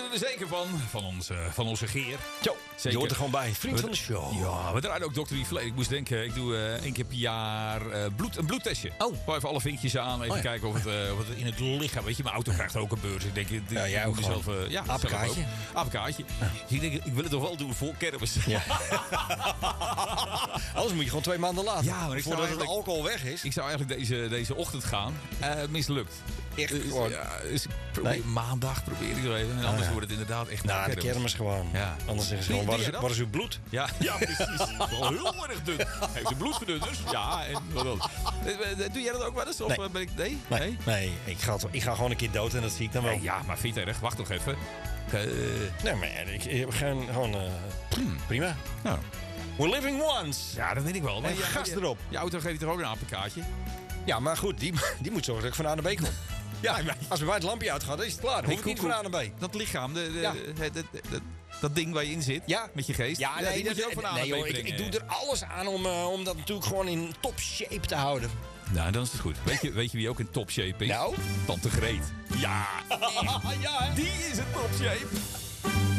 er zeker van onze Geer. Zo, je hoort er gewoon bij. Vriend van de show. Ja, we draaien ook Dr. Yves Verleden. Ik moest denken, ik doe 1 keer per jaar een bloedtestje. Oh. Gewoon even alle vinkjes aan. Even kijken of het in het lichaam... Weet je, mijn auto krijgt ook een beurs. Ik denk, jij ook mezelf, APK'tje. APK'tje. Dus ik denk, ik wil het toch wel doen voor kermis. Ja. Anders moet je gewoon 2 maanden later. Ja, maar voordat het alcohol weg is. Ik zou eigenlijk deze ochtend gaan. Mislukt. Echt Dus, gewoon. dus ik probeer, maandag probeer ik nog even. En anders wordt het inderdaad echt de kermis gewoon. Ja. Anders zeggen ze gewoon, waar is uw bloed? Ja, precies. Wel heel erg dun. Heeft ze bloedverdunners? Ja, en wat dan? Doe jij dat ook wel eens? Of ben ik... Nee? Ik ga gewoon een keer dood en dat zie ik dan wel. Ja, maar vind je het erg? Wacht nog even. Nee, maar ik gewoon prima. Nou. We're living once. Ja, dat weet ik wel. Maar gas erop. Je auto geeft toch ook een APK'tje? Ja, maar goed, die moet zorgen dat ik van A naar B kom. Ja, als bij mij het lampje uitgaat, dan is het klaar. Dan hoef ik niet van A naar B. Dat lichaam, dat ding waar je in zit, met je geest. Ja, nee, die moet je ook van A naar B brengen. Ik doe er alles aan om dat natuurlijk gewoon in top shape te houden. Nou, dan is het goed. Weet je wie ook in top shape is? Nou? Tante Greet. Ja, ja, hè? die is in top shape.